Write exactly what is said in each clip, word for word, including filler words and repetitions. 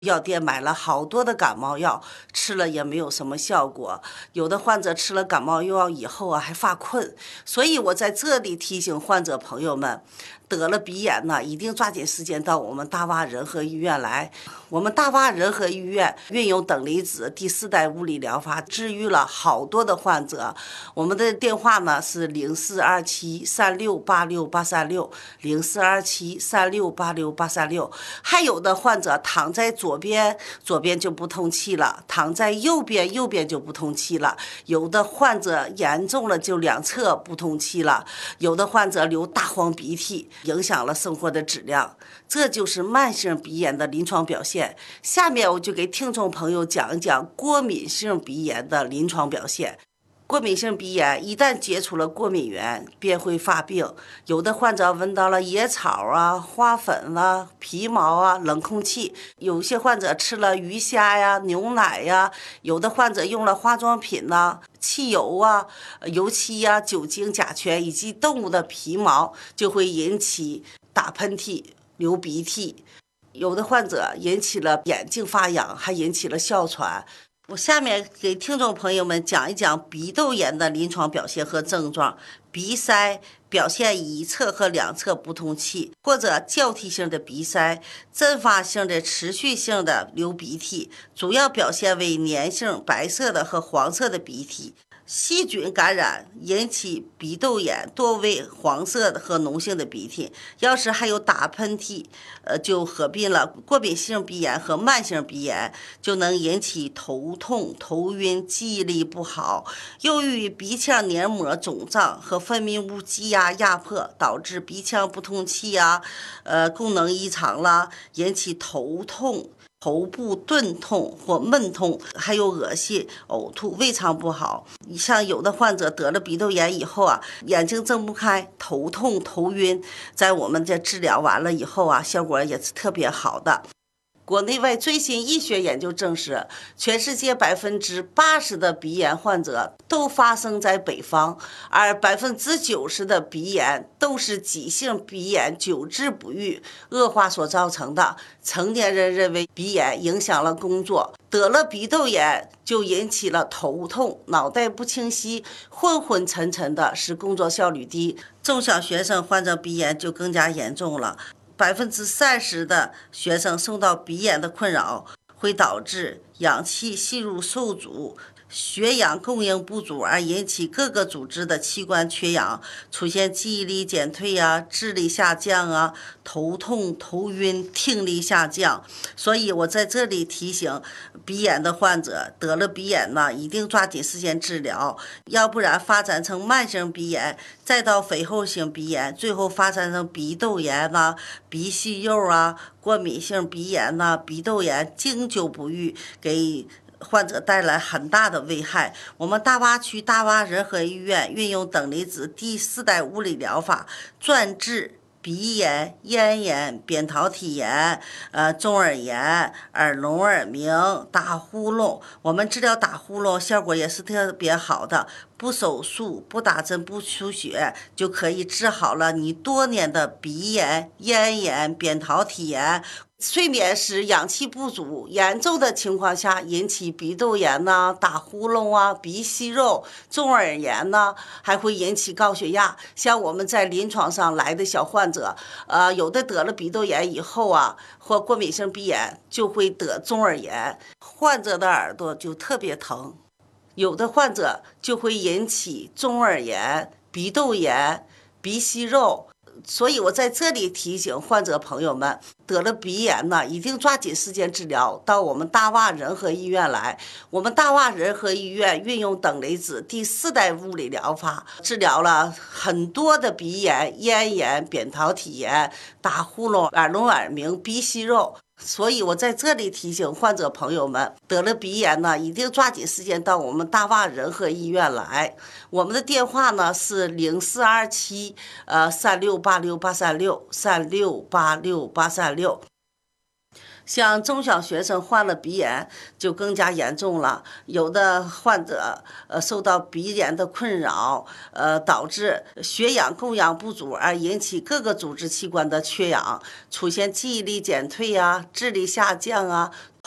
药店买了好多的感冒药，吃了也没有什么效果。有的患者吃了感冒药以后啊，还发困。所以我在这里提醒患者朋友们，得了鼻炎呢，一定抓紧时间到我们大洼仁和医院来。我们大洼仁和医院运用等离子第四代物理疗法，治愈了好多的患者。我们的电话呢是零四二七三六八六八三六，零四二七三六八六八三六。还有的患者躺在左边，左边就不通气了；躺在右边，右边就不通气了。有的患者严重了，就两侧不通气了；有的患者流大黄鼻涕，影响了生活的质量。这就是慢性鼻炎的临床表现。下面我就给听众朋友讲一讲过敏性鼻炎的临床表现。过敏性鼻炎一旦接触了过敏源，便会发病。有的患者闻到了野草啊、花粉啊、皮毛啊、冷空气；有些患者吃了鱼虾呀、牛奶呀；有的患者用了化妆品呐、啊、汽油啊、油漆呀、酒精、甲醛以及动物的皮毛，就会引起打喷嚏、流鼻涕。有的患者引起了眼睛发痒，还引起了哮喘。我下面给听众朋友们讲一讲鼻窦炎的临床表现和症状。鼻塞表现一侧和两侧不通气，或者交替性的鼻塞，阵发性的持续性的流鼻涕，主要表现为粘性白色的和黄色的鼻涕。细菌感染引起鼻窦炎，多为黄色的和脓性的鼻涕。要是还有打喷嚏，呃，就合并了过敏性鼻炎和慢性鼻炎，就能引起头痛、头晕、记忆力不好。由于鼻腔黏膜肿胀和分泌物积压压迫，导致鼻腔不通气啊，呃，功能异常啦，引起头痛。头部钝痛或闷痛，还有恶心、呕吐、胃肠不好。像有的患者得了鼻窦炎以后啊，眼睛睁不开，头痛、头晕，在我们这治疗完了以后啊，效果也是特别好的。国内外最新医学研究证实，全世界百分之八十的鼻炎患者都发生在北方，而百分之九十的鼻炎都是急性鼻炎久治不愈、恶化所造成的。成年人认为鼻炎影响了工作，得了鼻窦炎就引起了头痛、脑袋不清晰、昏昏沉沉的，使工作效率低。中小学生患者鼻炎就更加严重了。百分之三十的学生受到鼻炎的困扰，会导致氧气吸入受阻、血氧供应不足，而引起各个组织的器官缺氧，出现记忆力减退啊、智力下降啊、头痛、头晕、听力下降。所以我在这里提醒鼻炎的患者，得了鼻炎呢，一定抓紧时间治疗，要不然发展成慢性鼻炎，再到肥厚性鼻炎，最后发展成鼻窦炎呐、鼻息肉啊、过敏性鼻炎呐、鼻窦炎，经久不愈，给患者带来很大的危害。我们大洼区大洼仁和医院运用等离子第四代物理疗法，专治鼻炎、咽炎、扁桃体炎、呃中耳炎、耳聋耳鸣、打呼噜。我们治疗打呼噜效果也是特别好的，不手术、不打针、不输血，就可以治好了你多年的鼻炎、咽炎、扁桃体炎。睡眠时氧气不足，严重的情况下引起鼻窦炎呐、打呼噜啊、鼻息肉、中耳炎呐，还会引起高血压。像我们在临床上来的小患者，呃，有的得了鼻窦炎以后啊，或过敏性鼻炎，就会得中耳炎，患者的耳朵就特别疼。有的患者就会引起中耳炎、鼻窦炎、鼻息肉。所以我在这里提醒患者朋友们，得了鼻炎呢，一定抓紧时间治疗，到我们大洼仁和医院来。我们大洼仁和医院运用等离子第四代物理疗法，治疗了很多的鼻炎、咽炎、扁桃体炎、打呼噜、耳聋耳鸣、鼻息肉。所以我在这里提醒患者朋友们，得了鼻炎呢，一定抓紧时间到我们大洼仁和医院来。我们的电话呢是零四二七呃三六八六八三六三六八六八三六。像中小学生患了鼻炎就更加严重了，有的患者呃受到鼻炎的困扰，呃导致血氧供氧不足，而引起各个组织器官的缺氧，出现记忆力减退啊、智力下降啊、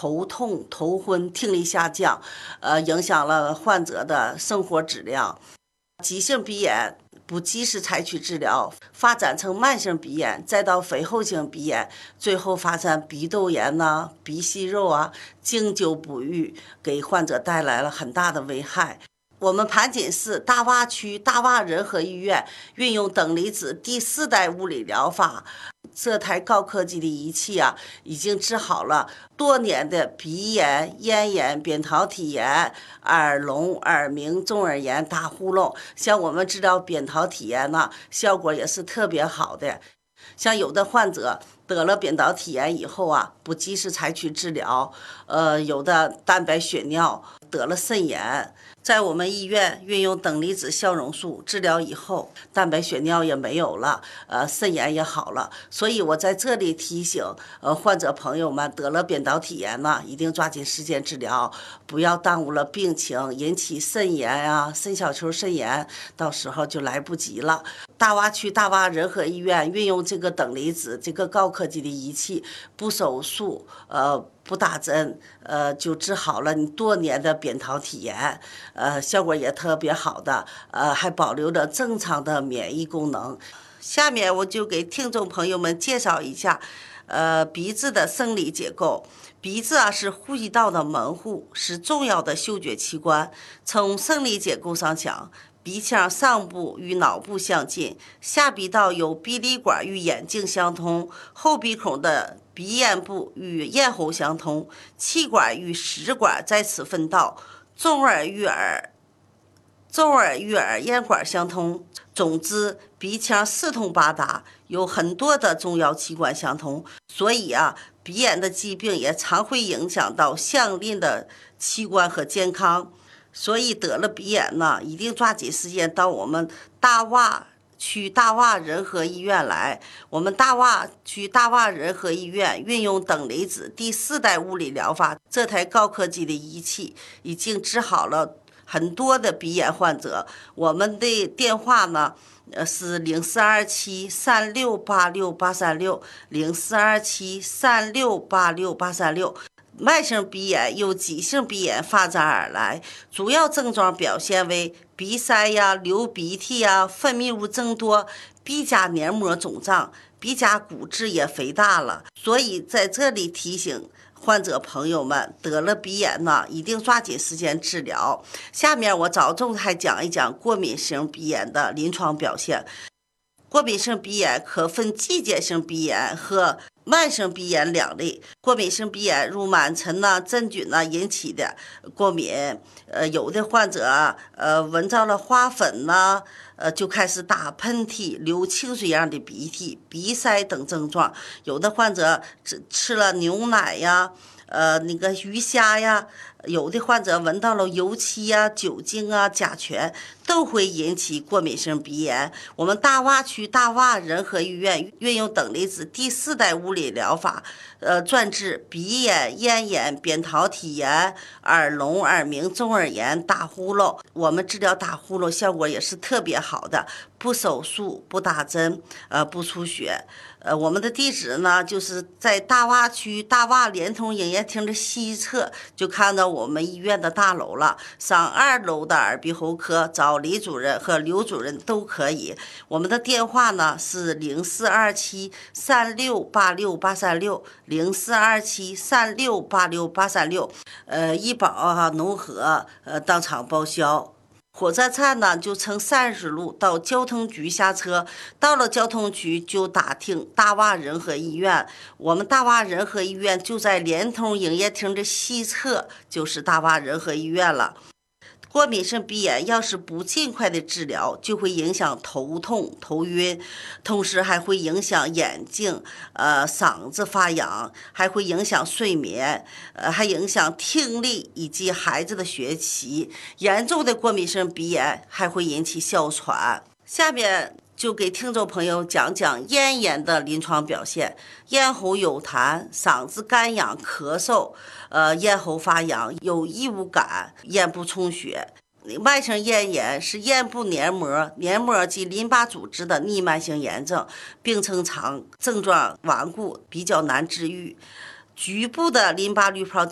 头痛、头昏、听力下降，呃，影响了患者的生活质量。急性鼻炎不及时采取治疗，发展成慢性鼻炎，再到肥厚性鼻炎，最后发展鼻窦炎呐、鼻息肉啊，经久不愈，给患者带来了很大的危害。我们盘锦市大洼区大洼仁和医院运用等离子第四代物理疗法，这台高科技的仪器啊，已经治好了多年的鼻炎、咽炎、扁桃体炎、耳聋、耳鸣、中耳炎、打呼噜。像我们治疗扁桃体炎呢，效果也是特别好的。像有的患者得了扁桃体炎以后啊，不及时采取治疗，呃，有的蛋白血尿，得了肾炎。在我们医院运用等离子消融术治疗以后，蛋白血尿也没有了，呃，肾炎也好了。所以我在这里提醒，呃，患者朋友们得了扁桃体炎呢，一定抓紧时间治疗，不要耽误了病情，引起肾炎啊、肾小球肾炎，到时候就来不及了。大洼区大洼仁和医院运用这个等离子这个高科技的仪器，不手术，呃。不打针，呃，就治好了你多年的扁桃体炎，呃，效果也特别好的，呃，还保留着正常的免疫功能。下面我就给听众朋友们介绍一下，呃，鼻子的生理结构。鼻子啊是呼吸道的门户，是重要的嗅觉器官。从生理结构上讲，鼻腔上部与脑部相近，下鼻道有鼻lid管与眼睛相通，后鼻孔的鼻咽部与咽喉相通，气管与食管在此分道，中耳与耳中耳与耳咽管相通。总之，鼻腔四通八达，有很多的重要器官相通，所以啊，鼻炎的疾病也常会影响到相邻的器官和健康。所以得了鼻炎呢，一定抓紧时间到我们大洼区大洼仁和医院来。我们大洼区大洼仁和医院运用等离子第四代物理疗法，这台高科技的仪器已经治好了很多的鼻炎患者。我们的电话呢，呃是零四二七三六八六八三六零四二七三六八六八三六。慢性鼻炎由急性鼻炎发展而来，主要症状表现为鼻塞呀、流鼻涕呀、分泌物增多、鼻甲黏膜肿胀、鼻甲骨质也肥大了。所以在这里提醒患者朋友们，得了鼻炎呢，一定抓紧时间治疗。下面我着重还讲一讲过敏性鼻炎的临床表现。过敏性鼻炎可分季节性鼻炎和慢性鼻炎两类。过敏性鼻炎如螨尘呐、真菌呐引起的过敏，呃，有的患者呃闻到了花粉呐，呃就开始打喷嚏、流清水样的鼻涕、鼻塞等症状。有的患者吃吃了牛奶呀。呃，那个鱼虾呀，有的患者闻到了油漆呀、酒精啊、甲醛，都会引起过敏性鼻炎。我们大洼区大洼仁和医院运用等离子第四代物理疗法，呃，专治鼻炎、咽炎、扁桃体炎、耳聋、耳鸣、中耳炎、打呼噜。我们治疗打呼噜效果也是特别好的，不手术、不打针，呃，不出血。呃，我们的地址呢，就是在大洼区大洼联通营业厅的西侧，就看到我们医院的大楼了。上二楼的耳鼻喉科找李主任和刘主任都可以。我们的电话呢是零四二七三六八六八三六零四二七三六八六八三六。呃，医保啊、农合呃当场报销。火车站呢，就乘三十路到交通局下车，到了交通局就打听大洼仁和医院。我们大洼仁和医院就在联通营业厅的西侧，就是大洼仁和医院了。过敏性鼻炎要是不尽快的治疗，就会影响头痛、头晕，同时还会影响眼睛、呃嗓子发痒，还会影响睡眠，呃还影响听力以及孩子的学习。严重的过敏性鼻炎还会引起哮喘。下面就给听众朋友讲讲咽炎的临床表现。咽喉有痰，嗓子干痒、咳嗽，呃，咽喉发痒，有异物感，咽部充血。慢性咽炎是咽部黏膜、黏膜及淋巴组织的逆慢性炎症，病程长，症状顽固，比较难治愈。局部的淋巴滤泡